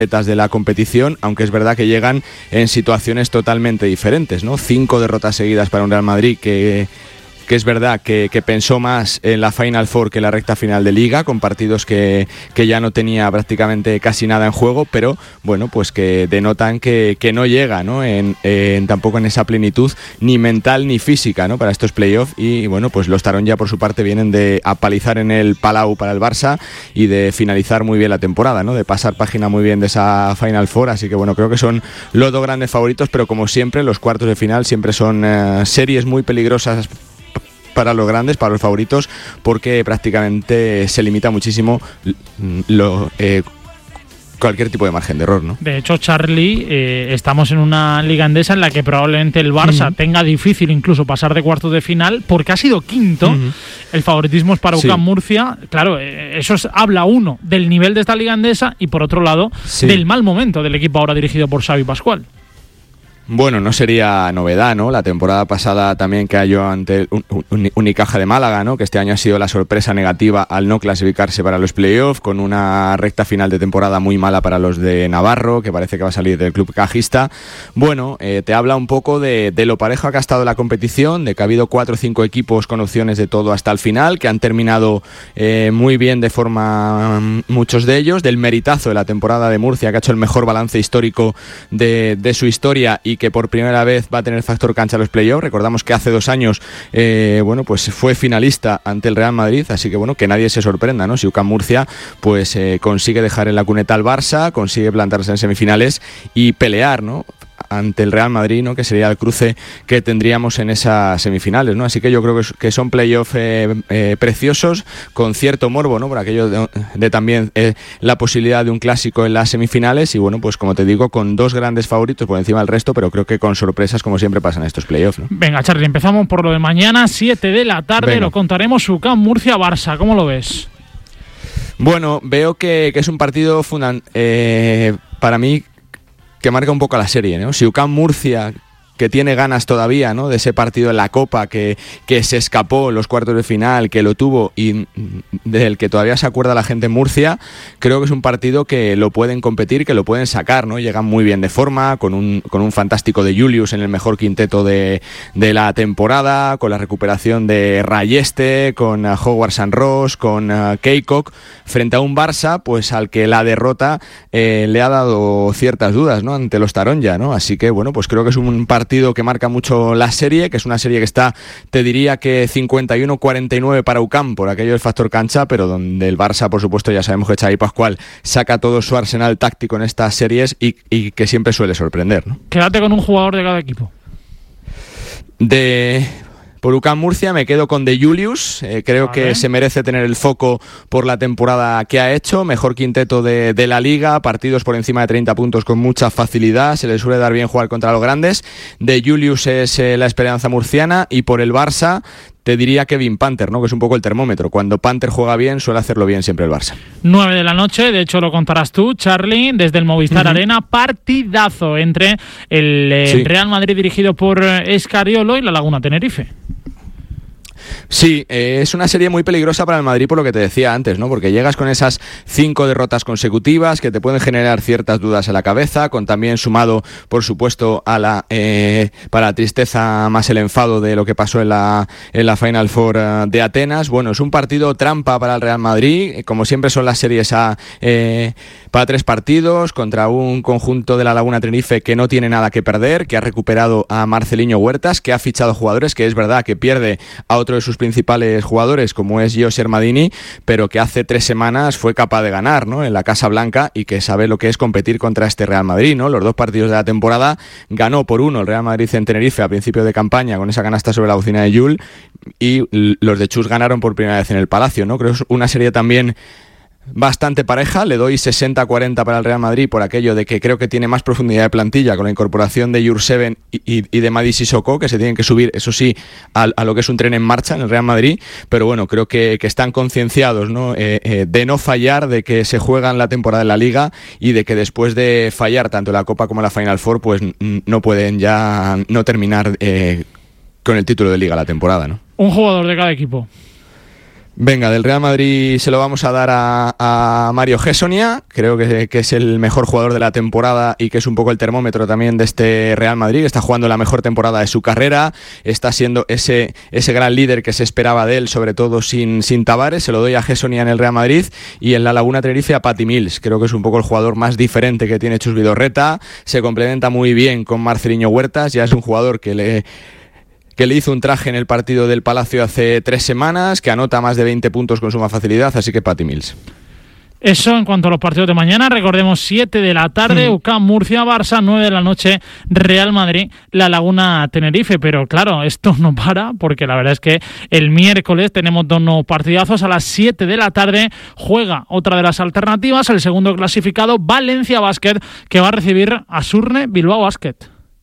de la competición, aunque es verdad que llegan en situaciones totalmente diferentes, ¿no? 5 derrotas seguidas para un Real Madrid que es verdad que pensó más en la Final Four que en la recta final de Liga, con partidos que ya no tenía prácticamente casi nada en juego, pero bueno, pues que denotan que no llega, ¿no? Tampoco en esa plenitud ni mental ni física, ¿no? Para estos playoffs. Y bueno, pues los Taronja por su parte vienen de apalizar en el Palau para el Barça y de finalizar muy bien la temporada, ¿no? De pasar página muy bien de esa Final Four, así que bueno, creo que son los dos grandes favoritos, pero como siempre los cuartos de final siempre son series muy peligrosas para los grandes, para los favoritos, porque prácticamente se limita muchísimo cualquier tipo de margen de error, ¿no? De hecho, Charlie, estamos en una liga endesa en la que probablemente el Barça tenga difícil incluso pasar de cuartos de final, porque ha sido quinto. El favoritismo es para UCAM Murcia. Claro, eso habla uno del nivel de esta liga endesa y por otro lado del mal momento del equipo ahora dirigido por Xavi Pascual. Bueno, no sería novedad, ¿no? La temporada pasada también cayó ante Unicaja de Málaga, ¿no? Que este año ha sido la sorpresa negativa al no clasificarse para los playoffs, con una recta final de temporada muy mala para los de Navarro, que parece que va a salir del club cajista. Bueno, te habla un poco de lo pareja que ha estado la competición, de que ha habido 4 o 5 equipos con opciones de todo hasta el final, que han terminado muy bien de forma muchos de ellos, del meritazo de la temporada de Murcia, que ha hecho el mejor balance histórico de su historia y que por primera vez va a tener factor cancha en los playoffs. Recordamos que hace 2 años bueno, pues fue finalista ante el Real Madrid, así que bueno, que nadie se sorprenda, ¿no? Si UCAM Murcia pues consigue dejar en la cuneta al Barça, consigue plantarse en semifinales y pelear, ¿no?, ante el Real Madrid, ¿no?, que sería el cruce que tendríamos en esas semifinales, ¿no? Así que yo creo que son playoffs preciosos, con cierto morbo, ¿no?, por aquello de también la posibilidad de un clásico en las semifinales y bueno, pues como te digo, con 2 grandes favoritos por encima del resto, pero creo que con sorpresas como siempre pasan estos playoffs, ¿no? Venga, Charlie, empezamos por lo de mañana, 7 de la tarde, venga. Lo contaremos, UCAM Murcia-Barça, ¿cómo lo ves? Bueno, veo que es un partido para mí que marca un poco la serie, ¿no? Si UCAM Murcia, que tiene ganas todavía, ¿no?, de ese partido en la Copa que se escapó en los cuartos de final, que lo tuvo y del que todavía se acuerda la gente en Murcia, creo que es un partido que lo pueden competir, que lo pueden sacar, ¿no? Llegan muy bien de forma, con un fantástico de Julius en el mejor quinteto de la temporada, con la recuperación de Rayeste, con Howard San Ross, con Keikok, frente a un Barça pues al que la derrota le ha dado ciertas dudas, ¿no?, ante los Taronja, ¿no? Así que bueno, pues creo que es un partido que marca mucho la serie, que es una serie que está, te diría que 51-49 para UCAM por aquello del factor cancha, pero donde el Barça, por supuesto, ya sabemos que Xavi Pascual saca todo su arsenal táctico en estas series y que siempre suele sorprender, ¿no? Quédate con un jugador de cada equipo. Por UCAM Murcia me quedo con De Julius, creo que se merece tener el foco por la temporada que ha hecho, mejor quinteto de la liga, partidos por encima de 30 puntos con mucha facilidad, se le suele dar bien jugar contra los grandes. De Julius es la esperanza murciana, y por el Barça te diría Kevin Panther, ¿no?, que es un poco el termómetro. Cuando Panther juega bien, suele hacerlo bien siempre el Barça. 9 de la noche, de hecho lo contarás tú, Charlie, desde el Movistar Arena, partidazo entre el Real Madrid dirigido por Escariolo y la Laguna Tenerife. Sí, es una serie muy peligrosa para el Madrid por lo que te decía antes, ¿no? Porque llegas con esas 5 derrotas consecutivas que te pueden generar ciertas dudas en la cabeza, con también sumado, por supuesto, para la tristeza más el enfado de lo que pasó en la Final Four de Atenas. Bueno, es un partido trampa para el Real Madrid, como siempre son las series para 3 partidos, contra un conjunto de la Laguna Tenerife que no tiene nada que perder, que ha recuperado a Marceliño Huertas, que ha fichado jugadores, que es verdad que pierde a otro de sus principales jugadores, como es José Armadini, pero que hace 3 semanas fue capaz de ganar, ¿no?, en la Casa Blanca, y que sabe lo que es competir contra este Real Madrid, ¿no? Los 2 partidos de la temporada ganó por 1 el Real Madrid en Tenerife a principio de campaña con esa canasta sobre la bocina de Jul, y los de Chus ganaron por primera vez en el Palacio, ¿no? Creo que es una serie también bastante pareja, le doy 60-40 para el Real Madrid por aquello de que creo que tiene más profundidad de plantilla con la incorporación de Jurseven y de Madi Sissoko, que se tienen que subir, eso sí, a lo que es un tren en marcha en el Real Madrid, pero bueno, creo que están concienciados, ¿no?, de no fallar, de que se juegan la temporada en la Liga y de que después de fallar tanto en la Copa como en la Final Four, pues no pueden ya no terminar con el título de Liga la temporada, ¿no? Un jugador de cada equipo. Venga, del Real Madrid se lo vamos a dar a Mario Hezonja. Creo que es el mejor jugador de la temporada y que es un poco el termómetro también de este Real Madrid, que está jugando la mejor temporada de su carrera, está siendo ese gran líder que se esperaba de él, sobre todo sin Tavares. Se lo doy a Hezonja en el Real Madrid, y en la Laguna Tenerife a Patty Mills. Creo que es un poco el jugador más diferente que tiene Chus Vidorreta, se complementa muy bien con Marceliño Huertas, ya es un jugador que le hizo un traje en el partido del Palacio hace 3 semanas, que anota más de 20 puntos con suma facilidad, así que Patty Mills. Eso en cuanto a los partidos de mañana. Recordemos 7 de la tarde, UCAM Murcia, Barça, 9 de la noche, Real Madrid, La Laguna Tenerife. Pero claro, esto no para, porque la verdad es que el miércoles tenemos 2 nuevos partidazos. A las 7 de la tarde juega otra de las alternativas, el segundo clasificado, Valencia Basket, que va a recibir a Surne Bilbao Basket.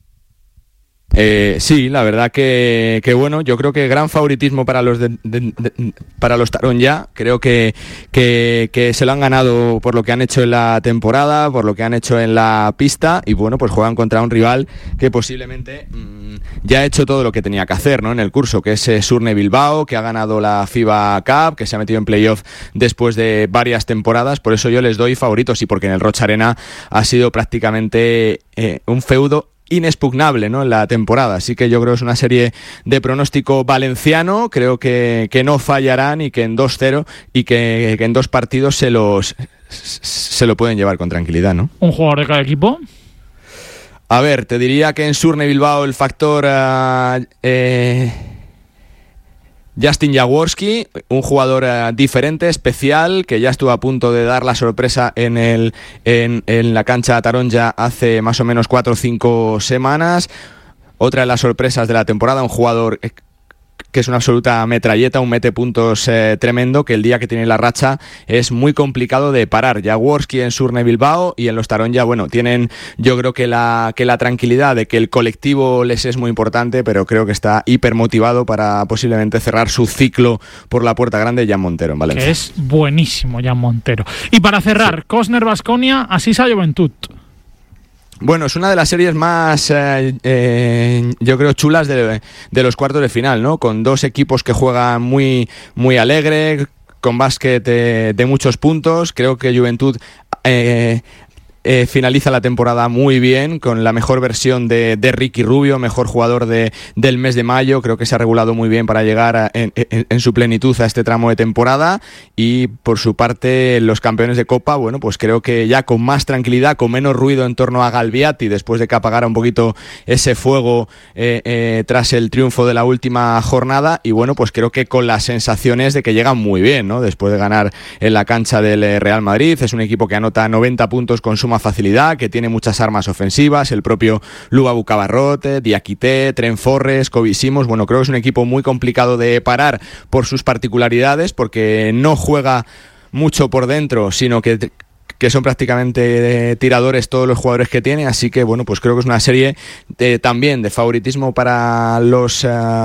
Sí, la verdad que bueno, yo creo que gran favoritismo para los para los Taronja. Creo que se lo han ganado por lo que han hecho en la temporada, por lo que han hecho en la pista, y bueno, pues juegan contra un rival que posiblemente ya ha hecho todo lo que tenía que hacer, ¿no?, en el curso, que es Surne Bilbao, que ha ganado la FIBA Cup, que se ha metido en playoff después de varias temporadas. Por eso yo les doy favoritos, y porque en el Roch Arena ha sido prácticamente un feudo inexpugnable, ¿no?, en la temporada. Así que yo creo que es una serie de pronóstico valenciano. Creo que no fallarán, y que en 2-0 y que en 2 partidos se lo pueden llevar con tranquilidad, ¿no? ¿Un jugador de cada equipo? A ver, te diría que en Surne Bilbao el factor Justin Jaworski, un jugador diferente, especial, que ya estuvo a punto de dar la sorpresa en la cancha Taronja hace más o menos 4 o 5 semanas. Otra de las sorpresas de la temporada, un jugador que es una absoluta metralleta, un mete puntos tremendo, que el día que tiene la racha es muy complicado de parar. Jaworski en Surne Bilbao, y en los Taronja, bueno, tienen, yo creo que la tranquilidad de que el colectivo les es muy importante, pero creo que está hipermotivado para posiblemente cerrar su ciclo por la puerta grande Jan Montero en Valencia. Que es buenísimo Jan Montero. Y para cerrar, sí. Cosner Baskonia, Asisa Joventut. Bueno, es una de las series más, yo creo, chulas de los cuartos de final, ¿no? Con 2 equipos que juegan muy, muy alegre, con básquet de muchos puntos. Creo que Joventut finaliza la temporada muy bien, con la mejor versión de Ricky Rubio, mejor jugador del mes de mayo. Creo que se ha regulado muy bien para llegar en su plenitud a este tramo de temporada. Y por su parte, los campeones de Copa, bueno, pues creo que ya con más tranquilidad, con menos ruido en torno a Galbiati, después de que apagara un poquito ese fuego tras el triunfo de la última jornada. Y bueno, pues creo que con las sensaciones de que llegan muy bien, ¿no?, después de ganar en la cancha del Real Madrid. Es un equipo que anota 90 puntos con suma facilidad, que tiene muchas armas ofensivas, el propio Lubabu Cabarrote, Diakité, Tren Forres, Kobe Simons. Bueno, creo que es un equipo muy complicado de parar por sus particularidades, porque no juega mucho por dentro, sino que son prácticamente tiradores todos los jugadores que tiene. Así que bueno, pues creo que es una serie también de favoritismo para los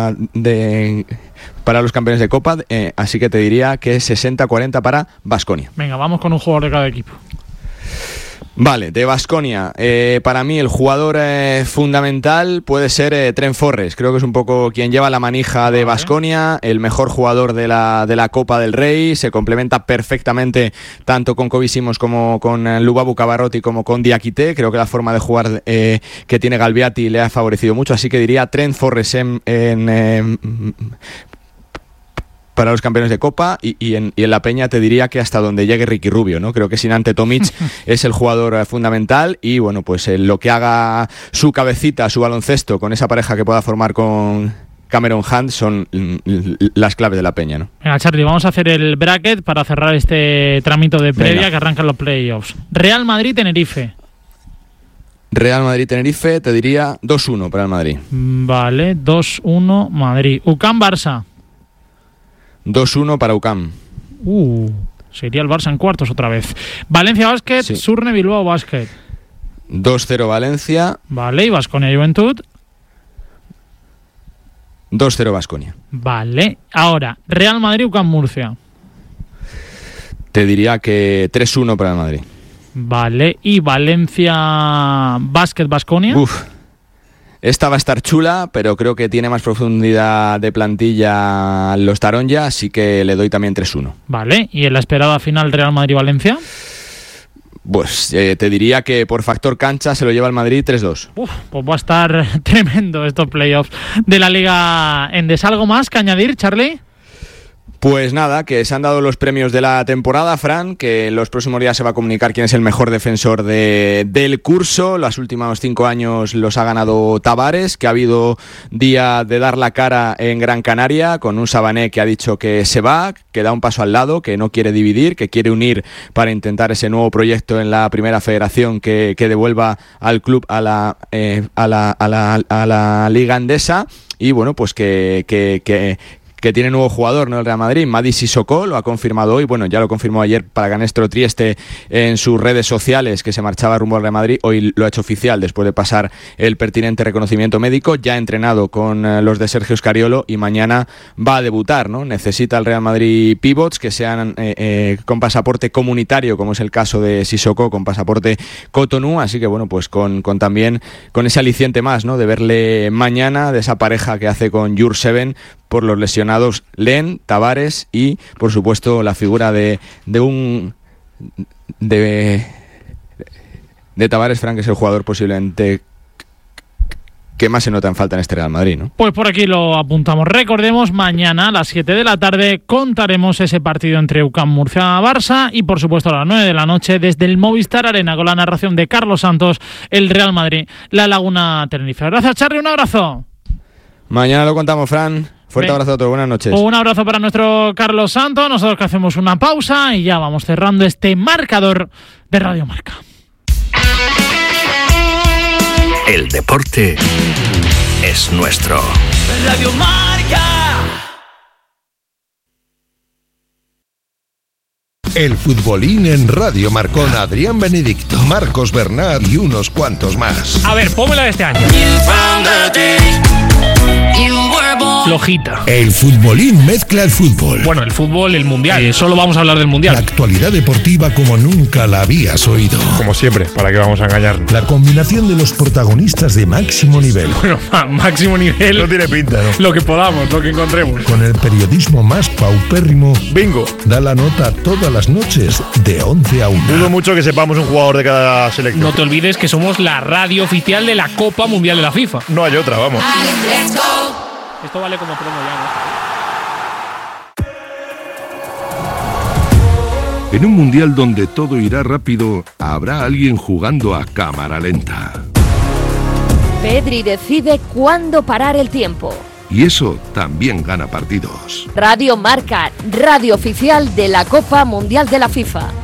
campeones de Copa, así que te diría que es 60-40 para Baskonia. Venga, vamos con un jugador de cada equipo. Vale, de Baskonia, para mí el jugador fundamental puede ser Tren Forres. Creo que es un poco quien lleva la manija de Baskonia, el mejor jugador de la Copa del Rey. Se complementa perfectamente tanto con Kobe Simons como con Lubabu Cabarrotti como con Diakité. Creo que la forma de jugar que tiene Galbiati le ha favorecido mucho, así que diría Tren Forres para los campeones de Copa, y en la Peña te diría que hasta donde llegue Ricky Rubio, ¿no? Creo que sin Ante Tomic es el jugador fundamental, y bueno, pues lo que haga su cabecita, su baloncesto, con esa pareja que pueda formar con Cameron Hunt, son las claves de la Peña, ¿no? Venga, Charlie, vamos a hacer el bracket para cerrar este trámite de previa. Venga, que arrancan los playoffs. Real Madrid-Tenerife. Real Madrid-Tenerife, te diría 2-1 para el Madrid. Vale, 2-1 Madrid. UCAM-Barça. 2-1 para UCAM. Sería el Barça en cuartos otra vez. Valencia Basket, sí. Surne Bilbao Basket. 2-0 Valencia. Vale, y Baskonia Joventut. 2-0 Baskonia. Vale, ahora, Real Madrid UCAM Murcia. Te diría que 3-1 para el Madrid. Vale, y Valencia Basket Baskonia. Esta va a estar chula, pero creo que tiene más profundidad de plantilla los Taronja, así que le doy también 3-1. Vale, ¿y en la esperada final Real Madrid-Valencia? Pues te diría que por factor cancha se lo lleva el Madrid 3-2. Pues va a estar tremendo estos playoffs de la Liga Endesa. ¿Algo más que añadir, Charlie? Pues nada, que se han dado los premios de la temporada, Fran, que en los próximos días se va a comunicar quién es el mejor defensor del curso. Los últimos 5 años los ha ganado Tavares, que ha habido día de dar la cara en Gran Canaria, con un Sabané que ha dicho que se va, que da un paso al lado, que no quiere dividir, que quiere unir para intentar ese nuevo proyecto en la primera federación que devuelva al club a la Liga Endesa. Y bueno, pues que tiene nuevo jugador, ¿no? El Real Madrid, Mady Sissoko, lo ha confirmado hoy, bueno, ya lo confirmó ayer para Ganestro Trieste en sus redes sociales, que se marchaba rumbo al Real Madrid. Hoy lo ha hecho oficial después de pasar el pertinente reconocimiento médico, ya ha entrenado con los de Sergio Scariolo y mañana va a debutar, ¿no? Necesita el Real Madrid pivots que sean con pasaporte comunitario, como es el caso de Sissoko, con pasaporte Cotonou, así que bueno, pues con también con ese aliciente más, ¿no? De verle mañana, de esa pareja que hace con Jurseven, por los lesionados Len, Tavares y, por supuesto, la figura de Tavares, Fran, que es el jugador posiblemente que más se nota en falta en este Real Madrid, ¿no? Pues por aquí lo apuntamos. Recordemos, mañana a las 7 de la tarde contaremos ese partido entre UCAM Murcia-Barça y, por supuesto, a las 9 de la noche desde el Movistar Arena con la narración de Carlos Santos, el Real Madrid, La Laguna Tenerife. Gracias, Charly, un abrazo. Mañana lo contamos, Fran. Fuerte abrazo a todos, buenas noches. Un abrazo para nuestro Carlos Santos. Nosotros que hacemos una pausa y ya vamos cerrando este marcador de Radio Marca. El deporte es nuestro. Radio Marca. El futbolín en Radio Marca con Adrián Benedicto, Marcos Bernat y unos cuantos más. A ver, pónmela de este año. Flojita. El futbolín mezcla el fútbol. Bueno, el fútbol, el mundial. Solo vamos a hablar del mundial. La actualidad deportiva como nunca la habías oído. Como siempre, ¿para qué vamos a engañarnos? La combinación de los protagonistas de máximo nivel. Bueno, máximo nivel. No tiene pinta, ¿no? Lo que podamos, lo que encontremos. Con el periodismo más paupérrimo. Bingo. Da la nota todas las noches de 11 a 1. Dudo mucho que sepamos un jugador de cada selección. No te olvides que somos la radio oficial de la Copa Mundial de la FIFA. No hay otra, vamos. Esto vale como promo ya, ¿no? En un mundial donde todo irá rápido, habrá alguien jugando a cámara lenta. Pedri decide cuándo parar el tiempo. Y eso también gana partidos. Radio Marca, radio oficial de la Copa Mundial de la FIFA.